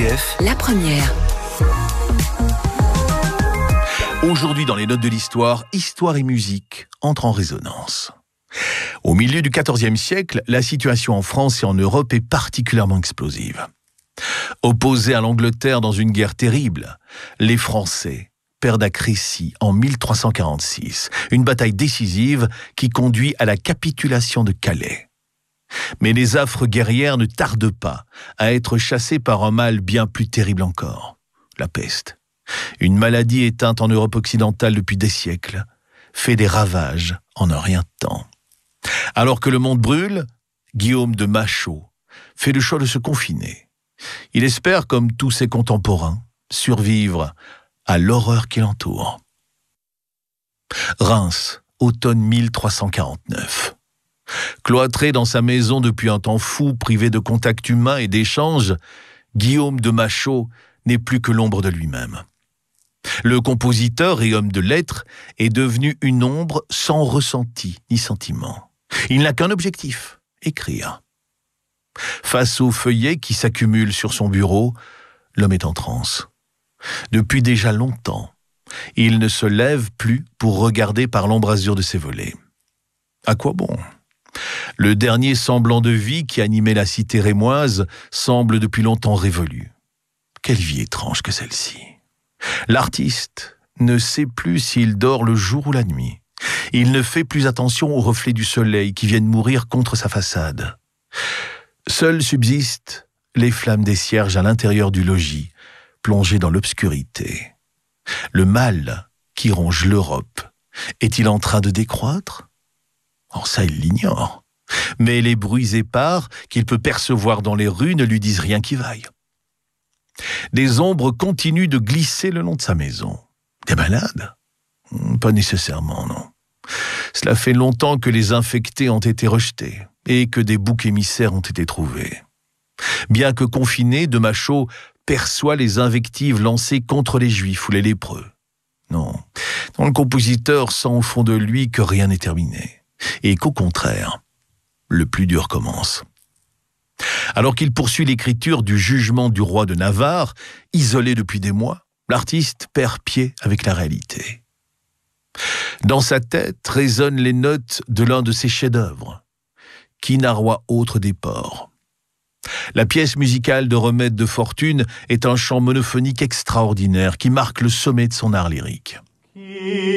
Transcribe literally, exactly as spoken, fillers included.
F, la première. Aujourd'hui, dans les notes de l'histoire, histoire et musique entrent en résonance. Au milieu du quatorzième siècle, la situation en France et en Europe est particulièrement explosive. Opposés à l'Angleterre dans une guerre terrible, les Français perdent à Crécy en mille trois cent quarante-six, une bataille décisive qui conduit à la capitulation de Calais. Mais les affres guerrières ne tardent pas à être chassées par un mal bien plus terrible encore, la peste. Une maladie éteinte en Europe occidentale depuis des siècles fait des ravages en un rien de temps. Alors que le monde brûle, Guillaume de Machaut fait le choix de se confiner. Il espère, comme tous ses contemporains, survivre à l'horreur qui l'entoure. Reims, automne mille trois cent quarante-neuf. Cloîtré dans sa maison depuis un temps fou, privé de contact humain et d'échanges, Guillaume de Machaut n'est plus que l'ombre de lui-même. Le compositeur et homme de lettres est devenu une ombre sans ressenti ni sentiment. Il n'a qu'un objectif, écrire. Face aux feuillets qui s'accumulent sur son bureau, l'homme est en transe. Depuis déjà longtemps, il ne se lève plus pour regarder par l'embrasure de ses volets. À quoi bon ? Le dernier semblant de vie qui animait la cité rémoise semble depuis longtemps révolu. Quelle vie étrange que celle-ci. L'artiste ne sait plus s'il dort le jour ou la nuit. Il ne fait plus attention aux reflets du soleil qui viennent mourir contre sa façade. Seules subsistent les flammes des cierges à l'intérieur du logis, plongées dans l'obscurité. Le mal qui ronge l'Europe est-il en train de décroître ? Or ça, il l'ignore. Mais les bruits épars qu'il peut percevoir dans les rues ne lui disent rien qui vaille. Des ombres continuent de glisser le long de sa maison. Des malades ? Pas nécessairement, non. Cela fait longtemps que les infectés ont été rejetés et que des boucs émissaires ont été trouvés. Bien que confiné, de Machaut perçoit les invectives lancées contre les Juifs ou les lépreux. Non, non, le compositeur sent au fond de lui que rien n'est terminé et qu'au contraire, le plus dur commence. Alors qu'il poursuit l'écriture du jugement du roi de Navarre, isolé depuis des mois, l'artiste perd pied avec la réalité. Dans sa tête résonnent les notes de l'un de ses chefs-d'œuvre, Qui n'a roi autre des porcs. La pièce musicale de Remède de Fortune est un chant monophonique extraordinaire qui marque le sommet de son art lyrique.